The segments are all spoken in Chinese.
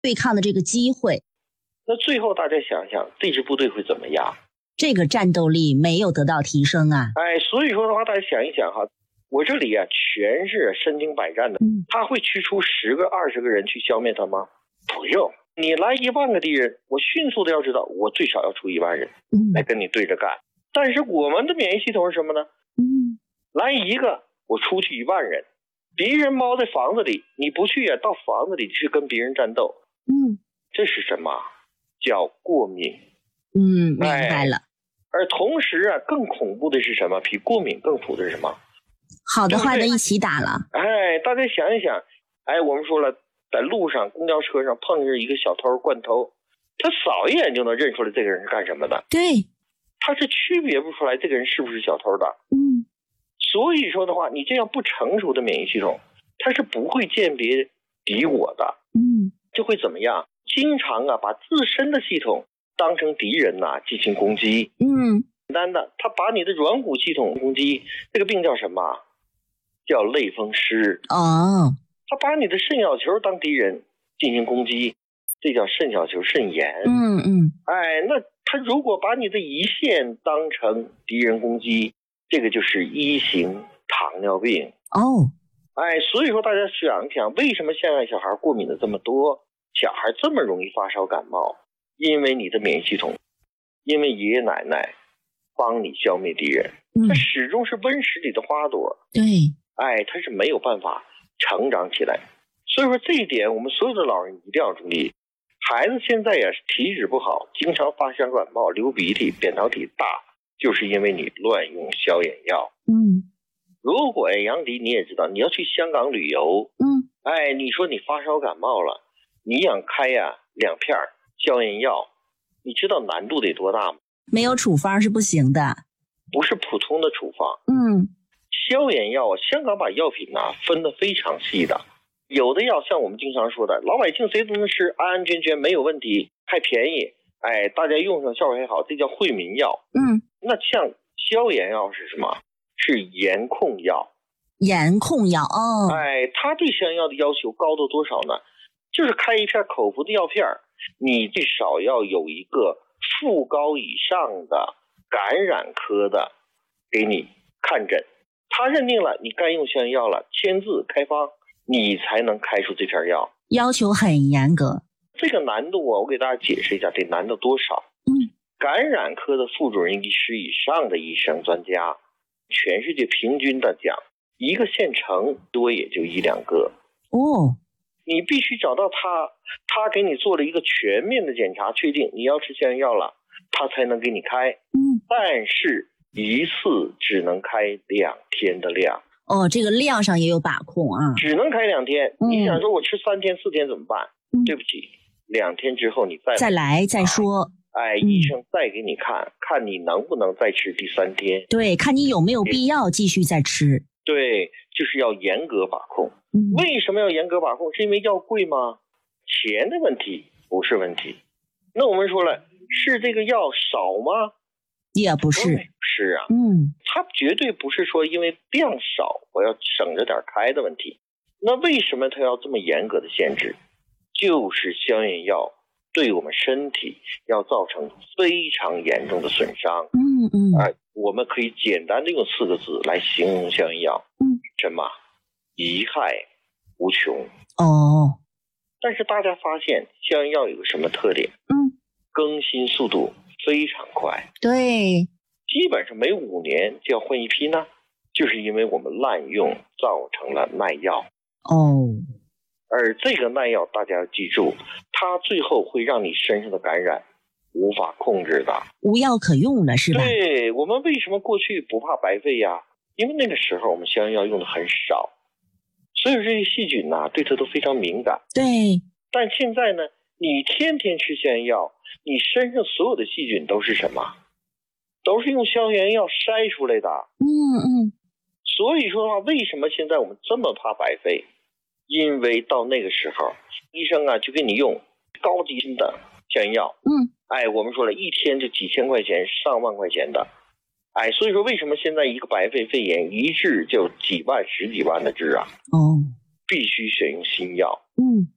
对抗的这个机会。 那最后大家想想，这支部队会怎么样？ 这个战斗力没有得到提升啊。 所以说的话，大家想一想哈，我这里啊全是身经百战的，他会驱出10个、20个人去消灭他吗？不用。你来1万个敌人，我迅速的要知道，我最少要出1万人来跟你对着干。但是我们的免疫系统是什么呢？来1个，我出去1万人，敌人猫在房子里，你不去到房子里去跟别人战斗，这是什么？叫过敏。 明白了。 而同时啊，更恐怖的是什么？比过敏更苦的是什么？ 好的坏的一起打了。 大家想一想，我们说了，在路上公交车上碰见一个小偷惯偷，他扫一眼就能认出来这个人是干什么的。 对， 他是区别不出来这个人是不是小偷的。所以说的话，你这样不成熟的免疫系统，它是不会鉴别敌我的。就会怎么样？经常啊把自身的系统当成敌人进行攻击。简单的，他把你的软骨系统攻击，这个病叫什么？叫类风湿。他把你的肾小球当敌人进行攻击，这叫肾小球肾炎。那他如果把你的胰腺当成敌人攻击，这个就是1型糖尿病。所以说大家想一想，为什么现在小孩过敏的这么多，小孩这么容易发烧感冒？因为你的免疫系统，因为爷爷奶奶帮你消灭敌人，它始终是温室里的花朵。 对， 它是没有办法成长起来。所以说这一点我们所有的老人一定要注意。孩子现在也是体质不好，经常发烧感冒、流鼻涕、扁桃体大，就是因为你乱用消炎药。如果杨迪你也知道，你要去香港旅游，你说你发烧感冒了，你想开2片消炎药，你知道难度得多大吗？ 没有处方是不行的， 不是普通的处方。消炎药香港把药品分得非常细的，有的药像我们经常说的，老百姓谁都能吃，安安全全没有问题，还便宜，大家用上效果还好，这叫惠民药。那像消炎药是什么？是严控药。 严控药它对消炎药的要求高到多少呢？就是开一片口服的药片，你最少要有一个副高以上的感染科的给你看诊，他认定了你该用消炎药了，签字开方，你才能开出这片药， 要求很严格。 这个难度我给大家解释一下，得难到多少。感染科的副主任医师以上的医生专家，全世界平均的讲，一个县城多也就1-2个。你必须找到他给你做了一个全面的检查，确定你要吃消炎药了，他才能给你开。但是一次只能开2天的量。 这个量上也有把控啊。 只能开2天。你想说我吃3天4天怎么办？对不起，2天之后你再来再说。 医生再给你看，看你能不能再吃第3天。 对，看你有没有必要继续再吃。 对，就是要严格把控。为什么要严格把控？是因为药贵吗？钱的问题不是问题。那我们说了，是这个药少吗？ 也不是。 是啊。它绝对不是说因为量少我要省着点开的问题。那为什么它要这么严格的限制？就是消炎药对我们身体要造成非常严重的损伤。我们可以简单的用4个字来形容消炎药。什么？贻害无穷。但是大家发现消炎药有个什么特点？更新速度非常快。 对， 基本上每5年就要换一批呢，就是因为我们滥用造成了耐药。而这个耐药大家要记住，它最后会让你身上的感染无法控制的， 无药可用了，是吧？ 对，我们为什么过去不怕白费呀？因为那个时候我们消炎药用的很少，所以这些细菌对它都非常敏感。 对。 但现在呢，你天天吃消炎药，你身上所有的细菌都是什么？都是用消炎药筛出来的。所以说的话，为什么现在我们这么怕白费？因为到那个时候，医生就给你用高级的消炎药。我们说了，一天就几千块钱、上万块钱的。所以说为什么现在一个白肺肺炎一治就几万、10几万的治啊？必须选用新药。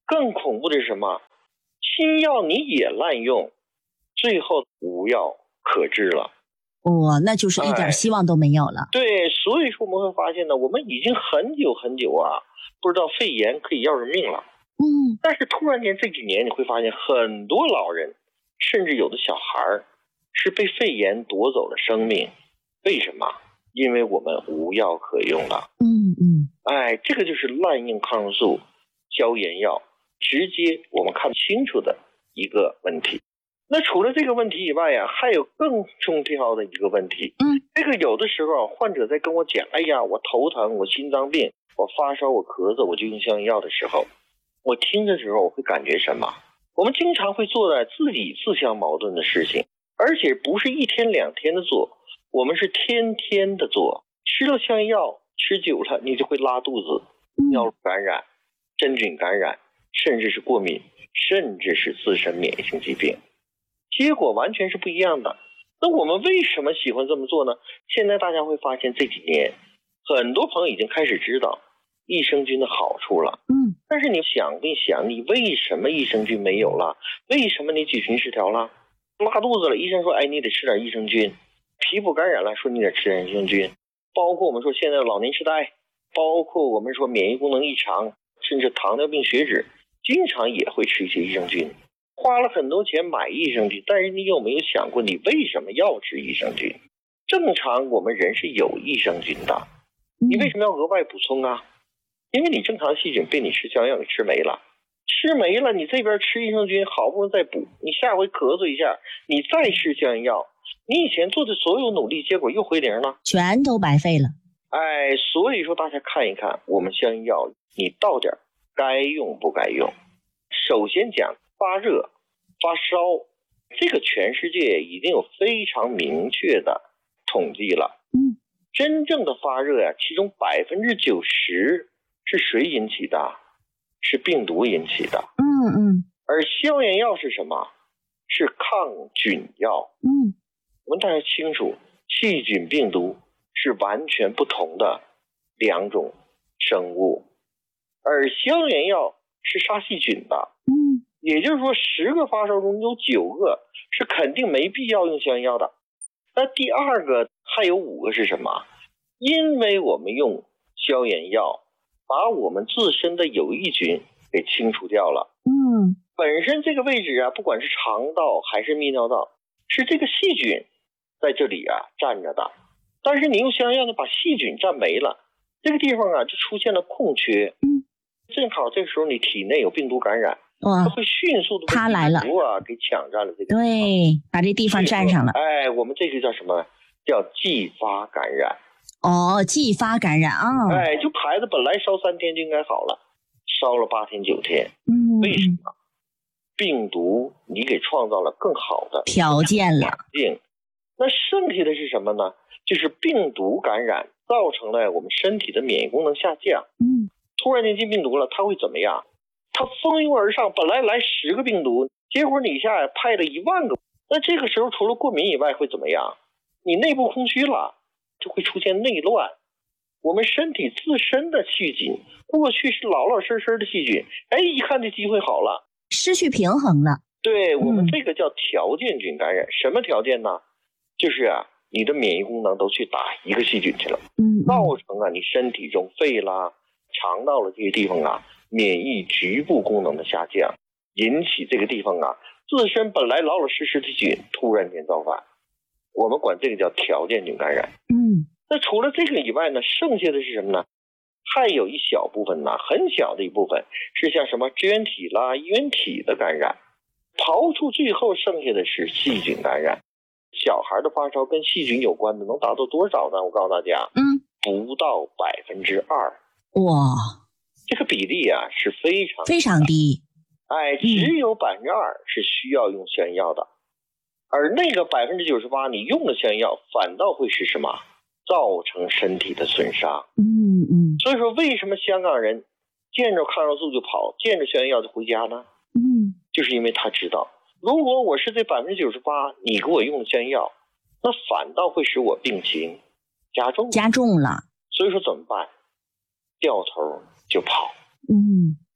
更恐怖的是什么？新药你也滥用，最后无药可治了。 那就是一点希望都没有了。 对，所以说我们会发现呢，我们已经很久啊，不知道肺炎可以要人命了。但是突然间这几年你会发现很多老人，甚至有的小孩是被肺炎夺走了生命。为什么？因为我们无药可用了。这个就是滥用抗生素、消炎药，直接我们看不清楚的一个问题。那除了这个问题以外还有更重要的一个问题。这个有的时候患者在跟我讲，哎呀，我头疼，我心脏病，我发烧，我咳嗽，我就用消炎药的时候，我听的时候我会感觉什么？我们经常会做的自己自相矛盾的事情，而且不是一天两天的做，我们是天天的做。吃了消炎药，吃久了你就会拉肚子，尿路感染、真菌感染，甚至是过敏，甚至是自身免疫性疾病，结果完全是不一样的。那我们为什么喜欢这么做呢？现在大家会发现这几年很多朋友已经开始知道益生菌的好处了。但是你想一想，你为什么益生菌没有了？为什么你菌群失调了？拉肚子了，医生说，你得吃点益生菌。皮肤感染了，说你得吃点益生菌。包括我们说现在的老年痴呆，包括我们说免疫功能异常，甚至糖尿病血脂，经常也会吃一些益生菌。花了很多钱买益生菌，但是你有没有想过，你为什么要吃益生菌？正常我们人是有益生菌的，你为什么要额外补充啊？因为你正常细菌被你吃消炎药给吃没了，你这边吃益生菌好不容易再补，你下回咳嗽一下，你再吃消炎药，你以前做的所有努力，结果又回零了， 全都白费了。 所以说大家看一看，我们消炎药你到底该用不该用？首先讲发热、发烧，这个全世界已经有非常明确的统计了。真正的发热其中90%是谁引起的？是病毒引起的。而消炎药是什么？是抗菌药。我们大家清楚，细菌、病毒是完全不同的两种生物，而消炎药是杀细菌的。也就是说10个发烧中有9个是肯定没必要用消炎药的。那第二个还有5个是什么？因为我们用消炎药把我们自身的有益菌给清除掉了。本身这个位置不管是肠道还是泌尿道，是这个细菌在这里站着的。但是你用消炎药呢，把细菌占没了，这个地方就出现了空缺。正好这个时候你体内有病毒感染，它会迅速的它来了给抢占了这个地方。对，把这地方占上了。 我们这个叫什么？叫继发感染。 继发感染啊！ 就孩子本来烧3天就应该好了，烧了8天9天。为什么？病毒你给创造了更好的条件了。 那剩下的是什么呢？就是病毒感染造成了我们身体的免疫功能下降。突然间进病毒了，它会怎么样？它蜂拥而上，本来来10个病毒，结果你一下派了1万个。那这个时候除了过敏以外会怎么样？你内部空虚了，就会出现内乱。我们身体自身的细菌，过去是老老实实的细菌，一看这机会好了， 失去平衡了。 对，我们这个叫条件菌感染。什么条件呢？就是你的免疫功能都去打一个细菌去了，造成你身体中肺啦、肠道了这些地方免疫局部功能的下降，引起这个地方自身本来老老实实的细菌突然间造反。我们管这个叫条件菌感染。那除了这个以外呢，剩下的是什么呢？还有一小部分很小的一部分是像什么支原体啦、衣原体的感染，刨出最后剩下的是细菌感染。小孩的发烧跟细菌有关的能达到多少呢？我告诉大家，不到2%。 哇， 这个比例是非常低。 只有2%是需要用消炎药的，而那个98%你用了消炎药，反倒会是什么？造成身体的损伤。所以说为什么香港人见着抗生素就跑，见着消炎药就回家呢？就是因为他知道，如果我是这98%你给我用了消炎药，那反倒会使我病情加重了。所以说怎么办？掉头就跑。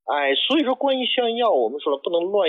所以说关于消炎药，我们说了不能乱